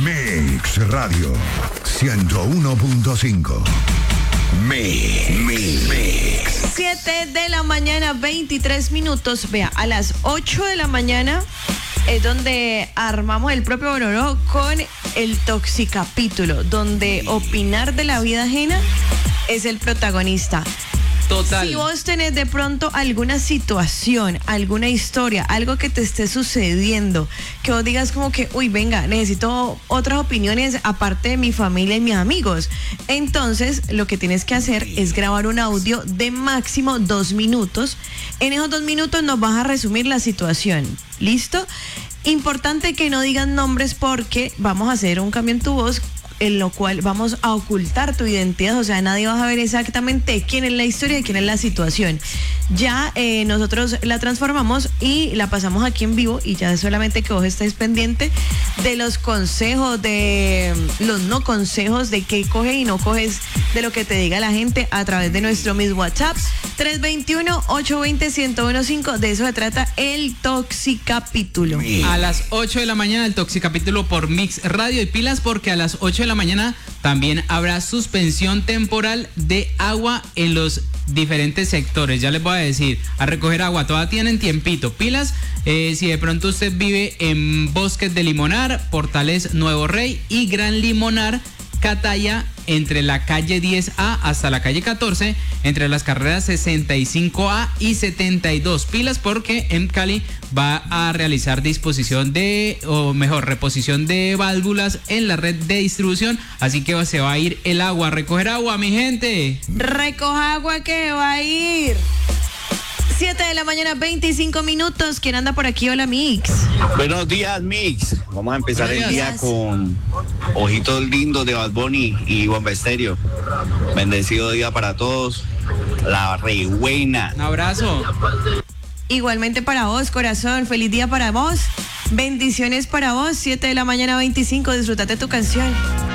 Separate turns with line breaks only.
Mix Radio 101.5. Mix.
7 de la mañana, 23 minutos. Vea, a las 8 de la mañana es donde armamos el propio Bororó con el Toxicapítulo, donde opinar de la vida ajena es el protagonista.
Total.
Si vos tenés de pronto alguna situación, alguna historia, algo que te esté sucediendo, que vos digas como que, uy, venga, necesito otras opiniones aparte de mi familia y mis amigos. Entonces, lo que tienes que hacer es grabar un audio de máximo 2 minutos. En esos 2 minutos nos vas a resumir la situación. ¿Listo? Importante que no digan nombres porque vamos a hacer un cambio en tu voz, en lo cual vamos a ocultar tu identidad, o sea, nadie va a saber exactamente quién es la historia y quién es la situación. Ya nosotros la transformamos y la pasamos aquí en vivo y ya solamente que vos estés pendiente de los consejos, de los no consejos, de qué coges y no coges de lo que te diga la gente a través de nuestro mismo WhatsApp 321-820-1015. De eso se trata el Toxicapítulo.
A las 8 de la mañana el Toxicapítulo por Mix Radio, y pilas porque a las 8 de la mañana también habrá suspensión temporal de agua en los diferentes sectores. Ya les voy a decir, a recoger agua, todavía tienen tiempito, pilas. Si de pronto usted vive en Bosques de Limonar, Portales Nuevo Rey y Gran Limonar, Cataya, entre la calle 10A hasta la calle 14, entre las carreras 65A y 72. Pilas porque en Cali va a realizar reposición de válvulas en la red de distribución, así que se va a ir el agua. Recoger agua, mi gente.
Recoja agua que va a ir. 7 de la mañana, 25 minutos. ¿Quién anda por aquí? Hola, Mix.
Buenos días, Mix. Vamos a empezar el día con Ojitos Lindos de Bad Bunny y Bomba Estéreo. Bendecido día para todos. La re buena.
Un abrazo.
Igualmente para vos, corazón. Feliz día para vos. Bendiciones para vos. 7 de la mañana, 25. Disfrútate tu canción.